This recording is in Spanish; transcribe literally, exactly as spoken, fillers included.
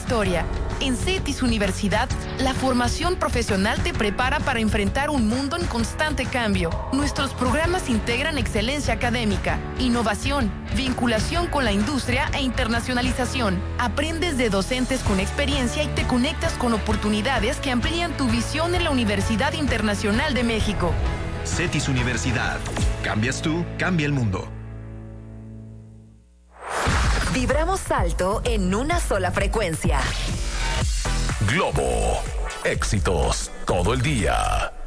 historia. En CETIS Universidad, la formación profesional te prepara para enfrentar un mundo en constante cambio. Nuestros programas integran excelencia académica, innovación, vinculación con la industria e internacionalización. Aprendes de docentes con experiencia y te conectas con oportunidades que amplían tu visión en la Universidad Internacional de México. CETIS Universidad. Cambias tú, cambia el mundo. Vibramos alto en una sola frecuencia. Globo. Éxitos todo el día.